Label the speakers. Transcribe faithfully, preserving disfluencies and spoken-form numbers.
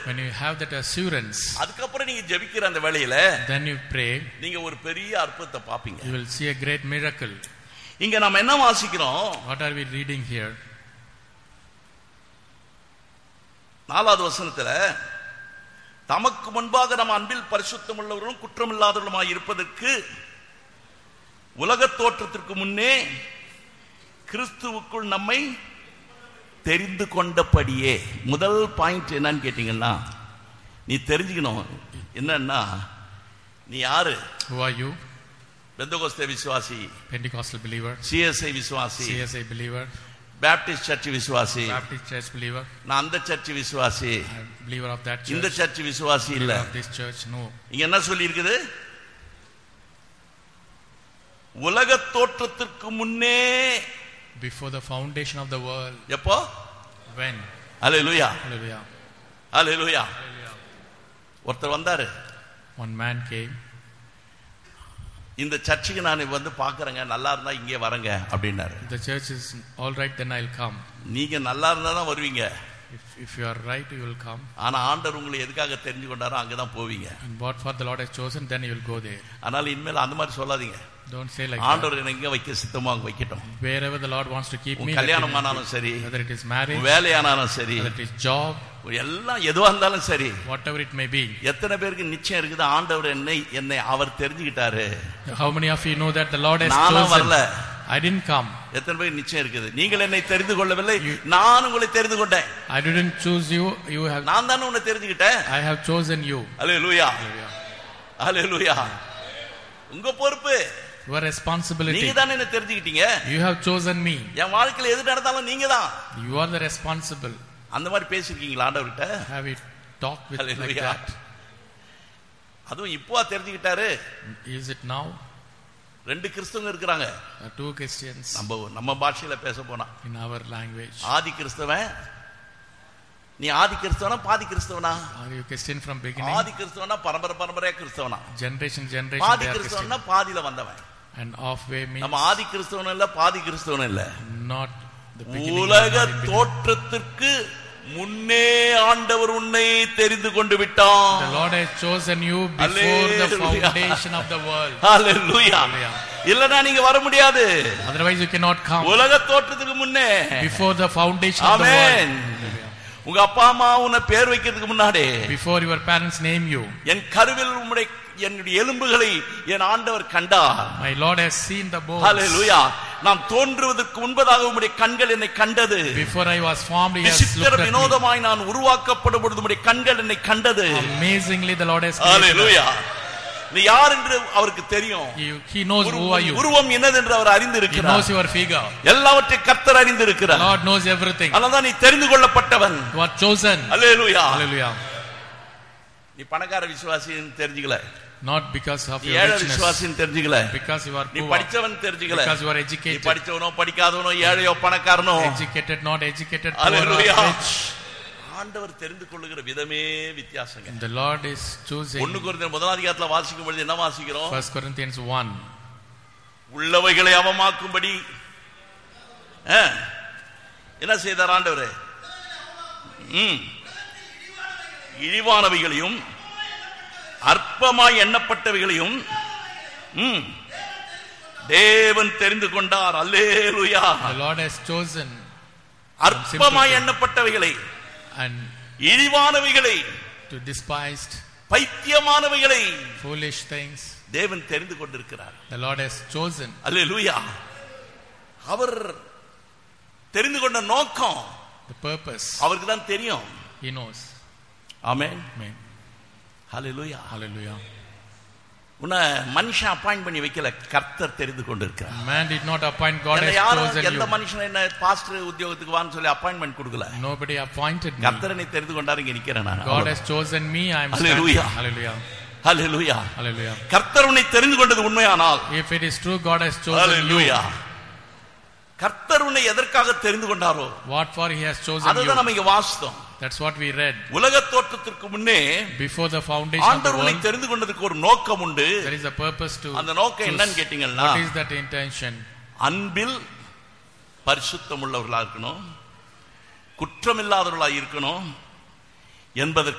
Speaker 1: when you have that assurance,
Speaker 2: அதுக்கு அப்புறம் நீங்க ஜெபிக்கிற அந்த வேளையில
Speaker 1: then you pray,
Speaker 2: நீங்க ஒரு பெரிய அற்புதத்தை பாப்பீங்க.
Speaker 1: you will see a great miracle.
Speaker 2: இங்க நாம என்ன வாசிக்கிறோம்?
Speaker 1: What are we reading here?
Speaker 2: நாலாவது வசனத்துல தமக்கு முன்பாக நம்ம அன்பில் பரிசுத்தம் உள்ளவர்களும் குற்றமில்லாதவர்களுமாய் இருப்பதற்கு உலக தோற்றத்திற்கு முன்னே கிறிஸ்துவுக்குள் நம்மை தெரிந்து கொண்டபடியே. முதல் பாயிண்ட் என்னன்னு கேட்டீங்கன்னா, நீ தெரிஞ்சுக்கணும் என்னன்னா, நீ யாரு?
Speaker 1: Who are you?
Speaker 2: பெந்தகோஸ்தே விசுவாசி,
Speaker 1: Pentecostal believer,
Speaker 2: சிஎஸ்ஐ விசுவாசி,
Speaker 1: C S I believer,
Speaker 2: Baptist search விசுவாசி,
Speaker 1: Baptist church believer,
Speaker 2: நான் அந்த சர்ச் விசுவாசி,
Speaker 1: I'm believer of that church,
Speaker 2: இந்த சர்ச் விசுவாசி இல்ல.
Speaker 1: believer of this church. No.
Speaker 2: இங்க என்ன சொல்லி இருக்குது? உலக தோற்றத்திற்கு முன்னே,
Speaker 1: Before the foundation of the world.
Speaker 2: எப்போ?
Speaker 1: When?
Speaker 2: Hallelujah,
Speaker 1: Hallelujah.
Speaker 2: Hallelujah.
Speaker 1: Hallelujah.
Speaker 2: ஒருத்தர் வந்தாரு,
Speaker 1: One man came.
Speaker 2: இந்த சர்ச்சுக்கு நான் வந்து பாக்குறேங்க, நல்லா இருந்தா இங்கே வரங்க அப்படின்னாரு.
Speaker 1: The church is all right, then I'll come.
Speaker 2: நீங்க நல்லா இருந்தா தான் வருவீங்க.
Speaker 1: If if you are right, you will come.
Speaker 2: ஆனா ஆண்டவர் உங்களை எதுக்காக தெரிஞ்சு கொண்டாரோ அங்கதான் போவீங்க.
Speaker 1: And what for the Lord has chosen, then you will go there.
Speaker 2: அதனால இனிமேல் அந்த மாதிரி சொல்லாதீங்க.
Speaker 1: Don't say like
Speaker 2: ஆண்டவர்
Speaker 1: that.
Speaker 2: என்ன எங்க வைக்க சித்தமா அங்க வைக்கட்டும்.
Speaker 1: Wherever the Lord wants to keep me,
Speaker 2: கல்யாணம் ஆனாலும் சரி,
Speaker 1: whether it is marriage,
Speaker 2: வேலையானாலும் சரி,
Speaker 1: whether it is job,
Speaker 2: எல்லாம் எதுவா இருந்தாலும் சரி,
Speaker 1: whatever it may be.
Speaker 2: எத்தனை பேருக்கு நிச்சயம் இருக்குது ஆண்டவர் என்னை என்னை அவர் தெரிஞ்சுக்கிட்டாரு?
Speaker 1: How many of you know that the Lord has
Speaker 2: நானும்
Speaker 1: chosen?
Speaker 2: வரல.
Speaker 1: I didn't come.
Speaker 2: எத்தனை பேர் நிச்சயம் இருக்குது? நீங்கள் என்னை தெரிந்து கொள்ளவில்லை, நான் உங்களை தெரிந்து கொண்டேன்.
Speaker 1: I didn't choose you. You have.
Speaker 2: நான் தானே உன்னை தெரிஞ்சுக்கிட்டேன்.
Speaker 1: I have chosen you.
Speaker 2: Hallelujah,
Speaker 1: Hallelujah.
Speaker 2: அல்லேலூயா. உங்க பொறுப்பு.
Speaker 1: Your responsibility.
Speaker 2: நீங்க தானே என்ன தெரிஞ்சுக்கிட்டீங்க.
Speaker 1: You have chosen me.
Speaker 2: என் வாழ்க்கையில எது நடந்தாலும் நீங்க தான்.
Speaker 1: You are the responsible.
Speaker 2: அந்த மாதிரி பேசிருக்கீங்களா ஆண்டவர்கிட்ட?
Speaker 1: Have you talked with like
Speaker 2: Hallelujah.
Speaker 1: that?
Speaker 2: அதுவும் இப்போ தெரிஞ்சுக்கிட்டாரு.
Speaker 1: Is it now?
Speaker 2: ரெண்டு கிறிஸ்தவங்க இருக்கிறாங்க.
Speaker 1: There are two Christians.
Speaker 2: நம்ம நம்ம பாஷையில பேச போனா
Speaker 1: In our language.
Speaker 2: ஆதி கிறிஸ்தவன். நீ ஆதி கிறிஸ்தவனா பாதி கிறிஸ்தவனா?
Speaker 1: Are you Christian from beginning?
Speaker 2: ஆதி கிறிஸ்தவனா பரம்பரை பரம்பரையா கிறிஸ்தவனா?
Speaker 1: Generation generation
Speaker 2: பாதி
Speaker 1: they are
Speaker 2: கிறிஸ்தவனா
Speaker 1: Christian.
Speaker 2: பாதியில வந்தவன்.
Speaker 1: And halfway means
Speaker 2: நம்ம ஆதி கிறிஸ்தவன் இல்ல, பாதி கிறிஸ்தவன் இல்ல.
Speaker 1: not the beginning.
Speaker 2: உலக
Speaker 1: not in between.
Speaker 2: தோற்றத்திற்கு முன்னே ஆண்டவர் உன்னை தெரிந்து கொண்டு விட்டான்.
Speaker 1: The Lord has chosen you before the foundation of the world.
Speaker 2: Hallelujah. இல்லனா நீங்க வர முடியாது.
Speaker 1: Otherwise you cannot come.
Speaker 2: உலக தோற்றத்துக்கு முன்னே.
Speaker 1: Before the foundation of the
Speaker 2: Amen.
Speaker 1: world.
Speaker 2: உங்க அப்பா அம்மா உன்னை பேர் வைக்கிறதுக்கு முன்னாடி,
Speaker 1: Before your parents name you,
Speaker 2: என் கருவில் உம்முடைய என்னுடைய எலும்புகளை என் ஆண்டவர் கண்டார்.
Speaker 1: my Lord has seen the bones.
Speaker 2: Hallelujah. நாம் தோன்றுவதற்கு முன்பதாக உம்முடைய கண்கள் என்னை கண்டது.
Speaker 1: Before I was formed, He has
Speaker 2: விசித்திர
Speaker 1: looked at me.
Speaker 2: வினோதமாய் நான் உருவாக்கப்படும் பொழுது உம்முடைய கண்கள் என்னை கண்டது.
Speaker 1: Amazingly the Lord has created us.
Speaker 2: Hallelujah. நீ யார் என்று அவருக்கு தெரியும்.
Speaker 1: He, he knows who are you.
Speaker 2: உருவம் என்னது என்று அவர்
Speaker 1: He
Speaker 2: அறிந்திருக்கிறார்.
Speaker 1: knows your figure.
Speaker 2: எல்லாவற்றையும் கர்த்தர் அறிந்திருக்கிறார்.
Speaker 1: The Lord knows everything.
Speaker 2: அதனால நீ தெரிந்து கொள்ளப்பட்டவன்.
Speaker 1: You are chosen.
Speaker 2: Hallelujah.
Speaker 1: Hallelujah.
Speaker 2: நீ பணக்கார விசுவாசின்னு தெரிஞ்சுக்கல.
Speaker 1: Not because of your
Speaker 2: ஏழை
Speaker 1: richness.
Speaker 2: விசுவாசின்னு தெரிஞ்சுக்கல.
Speaker 1: Because you are
Speaker 2: நீ
Speaker 1: poor.
Speaker 2: படிச்சவன் தெரிஞ்சுக்கல.
Speaker 1: Because you are
Speaker 2: நீ
Speaker 1: educated.
Speaker 2: படிச்சவனோ படிக்காதவனோ ஏழையோ பணக்காரனோ,
Speaker 1: Educated, not educated, poor or
Speaker 2: Hallelujah.
Speaker 1: rich.
Speaker 2: ஆண்டவர் தெரிந்து கொள்ளுகிற விதமே வித்தியாசங்க.
Speaker 1: The Lord is choosing.
Speaker 2: ஒன்று கொரிந்தியர் முதலாம் அதிகாரத்துல வாசிக்கும் பொழுது என்ன வாசிக்கிறோம்?
Speaker 1: First Corinthians one.
Speaker 2: உள்ளவைகளை அவமாக்கும்படி என்ன செய்தார் ஆண்டவர்? ம் இழிவானவைகளையும் அற்பமாய் எண்ணப்பட்டவைகளையும் ம் தேவன் தெரிந்து கொண்டார். அல்லேலூயா.
Speaker 1: The Lord has chosen
Speaker 2: அற்பமாய் எண்ணப்பட்டவைகளை,
Speaker 1: and
Speaker 2: இழிவானவைகளை,
Speaker 1: to despised,
Speaker 2: பைத்தியமானவைகளை
Speaker 1: foolish things.
Speaker 2: தேவன் தெரிந்து கொண்டிருக்கிறார்.
Speaker 1: The Lord has chosen.
Speaker 2: அல்லேலூயா. அவர் தெரிந்து கொண்ட நோக்கம்
Speaker 1: The purpose.
Speaker 2: அவருக்கு தான் தெரியும்.
Speaker 1: He knows.
Speaker 2: Amen.
Speaker 1: Amen.
Speaker 2: Hallelujah.
Speaker 1: Hallelujah.
Speaker 2: உன்னை மனுஷன் அப்பாயிண்ட் பண்ணி வைக்கல, கர்த்தர் தெரிந்து கொண்டிருக்கிறார்.
Speaker 1: Man did not appoint, God
Speaker 2: என்னை
Speaker 1: has
Speaker 2: யாரும்
Speaker 1: chosen
Speaker 2: எந்த
Speaker 1: you.
Speaker 2: மனுஷன் என்ன பாஸ்டர் உத்தியோகத்துக்கு வான்னு சொல்லி அப்பாயின்ட்மெண்ட் கொடுக்கல.
Speaker 1: Nobody appointed me.
Speaker 2: கர்த்தர் என்னை தெரிந்து கொண்டார், இங்க நிக்கிறேன் நான்.
Speaker 1: God has chosen me. I am
Speaker 2: Hallelujah.
Speaker 1: standing. Hallelujah.
Speaker 2: Hallelujah.
Speaker 1: Hallelujah.
Speaker 2: கர்த்தர் உன்னை தெரிந்து கொண்டது உண்மையானால்,
Speaker 1: If it is true, God has chosen
Speaker 2: hallelujah,
Speaker 1: you.
Speaker 2: கர்த்தர் உன்னை எதற்காக தெரிந்து கொண்டாரோ
Speaker 1: What for He has chosen
Speaker 2: அதுதான்
Speaker 1: you.
Speaker 2: நம்ம இங்க வாசித்தோம்.
Speaker 1: That's what we read.
Speaker 2: உலக தோற்றத்திற்கு முன்னே
Speaker 1: Before the foundation of the
Speaker 2: ஆண்டவர் உன்னை
Speaker 1: world,
Speaker 2: தெரிந்து கொண்டதுக்கு ஒரு நோக்கம் உண்டு.
Speaker 1: there is a purpose to
Speaker 2: அந்த நோக்கம்
Speaker 1: choose.
Speaker 2: என்னன்னு கேட்டீங்கன்னா,
Speaker 1: What is that intention?
Speaker 2: அன்பில் பரிசுத்தம் உள்ளவர்களா இருக்கணும், குற்றமில்லாதவர்களா இருக்கணும் என்பதற்கு